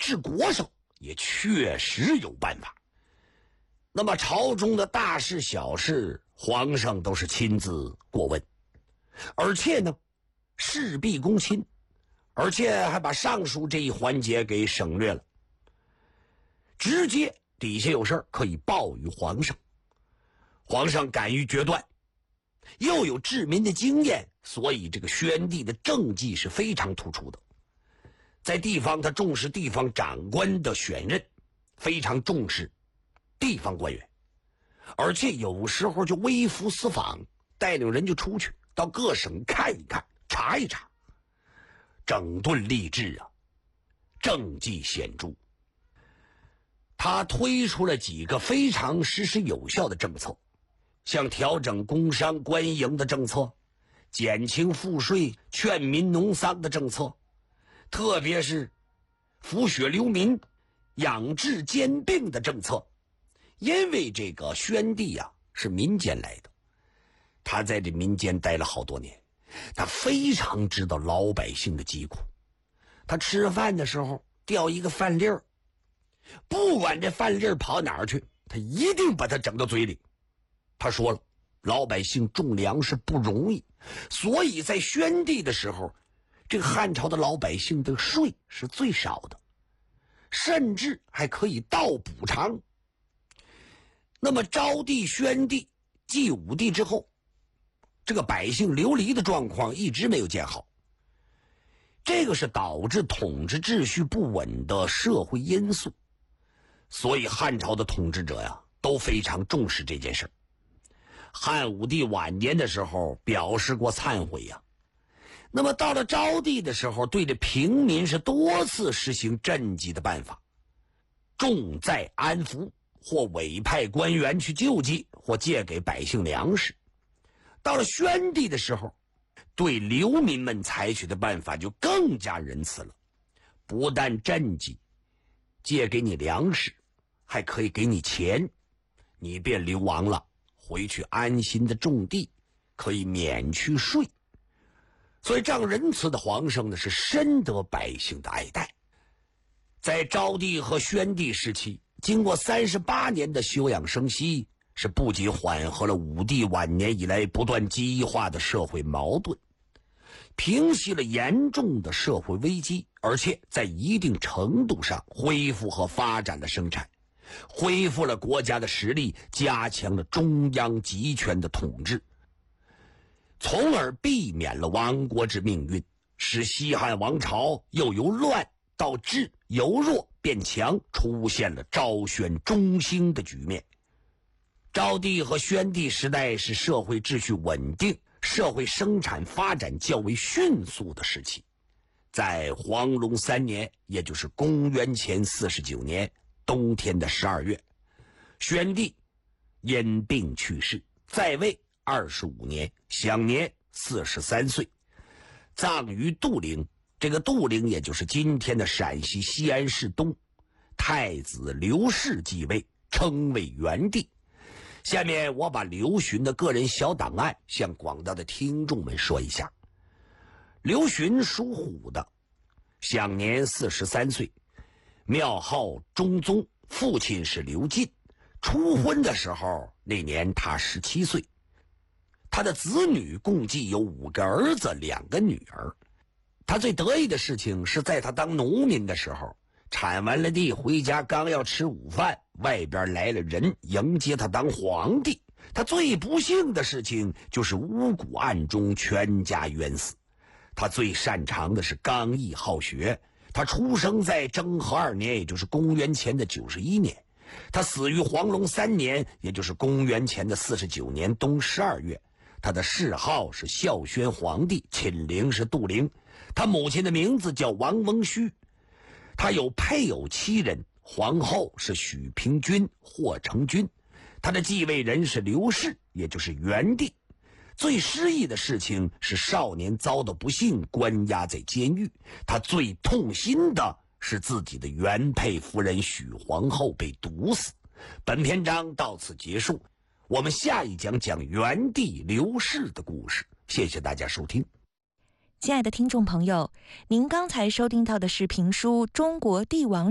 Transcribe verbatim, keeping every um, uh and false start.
治国上也确实有办法。那么朝中的大事小事，皇上都是亲自过问，而且呢事必躬亲，而且还把上述这一环节给省略了，直接底下有事可以报于皇上。皇上敢于决断，又有治民的经验，所以这个宣帝的政绩是非常突出的。在地方他重视地方长官的选任，非常重视地方官员，而且有时候就微服私访，带领人就出去到各省看一看，查一查，整顿吏治啊，政绩显著。他推出了几个非常实施有效的政策，像调整工商官营的政策，减轻赋税、劝民农桑的政策，特别是抚恤流民、养治兼并的政策。因为这个宣帝啊是民间来的，他在这民间待了好多年，他非常知道老百姓的疾苦。他吃饭的时候掉一个饭粒儿，不管这饭粒儿跑哪儿去，他一定把它整到嘴里。他说了，老百姓种粮食不容易，所以在宣帝的时候，这个汉朝的老百姓的税是最少的，甚至还可以倒补偿。那么昭帝、宣帝、继武帝之后，这个百姓流离的状况一直没有见好，这个是导致统治秩序不稳的社会因素，所以汉朝的统治者呀都非常重视这件事。汉武帝晚年的时候表示过忏悔呀，那么到了昭帝的时候，对这平民是多次实行赈济的办法，重在安抚，或委派官员去救济，或借给百姓粮食。到了宣帝的时候，对流民们采取的办法就更加仁慈了，不但赈济，借给你粮食，还可以给你钱，你别流亡了，回去安心的种地，可以免去税。所以这样仁慈的皇上呢，是深得百姓的爱戴。在昭帝和宣帝时期，经过三十八年的休养生息，是不仅缓和了武帝晚年以来不断激化的社会矛盾，平息了严重的社会危机，而且在一定程度上恢复和发展了生产，恢复了国家的实力，加强了中央集权的统治，从而避免了亡国之命运，使西汉王朝又由乱到治，由弱变强，出现了昭宣中兴的局面。昭帝和宣帝时代是社会秩序稳定、社会生产发展较为迅速的时期。在黄龙三年，也就是公元前四十九年冬天的十二月，宣帝因病去世，在位二十五年，享年四十三岁，葬于杜陵。这个杜陵也就是今天的陕西西安市东。太子刘氏继位，称为元帝。下面我把刘询的个人小档案向广大的听众们说一下。刘询属虎的，享年四十三岁，庙号中宗，父亲是刘进。初婚的时候，那年他十七岁。他的子女共计有五个儿子，两个女儿。他最得意的事情是在他当农民的时候，产完了地回家，刚要吃午饭，外边来了人迎接他当皇帝。他最不幸的事情就是巫蛊案中全家冤死。他最擅长的是刚毅好学。他出生在征和二年，也就是公元前的九十一年。他死于黄龙三年，也就是公元前的四十九年冬十二月。他的谥号是孝宣皇帝，寝陵是杜陵。他母亲的名字叫王翁须。他有配偶七人，皇后是许平君、霍成君。他的继位人是刘氏，也就是元帝。最失意的事情是少年遭到不幸，关押在监狱。他最痛心的是自己的原配夫人许皇后被毒死。本篇章到此结束，我们下一讲讲元帝刘氏的故事。谢谢大家收听。 亲爱的听众朋友，您刚才收听到的是评书《中国帝王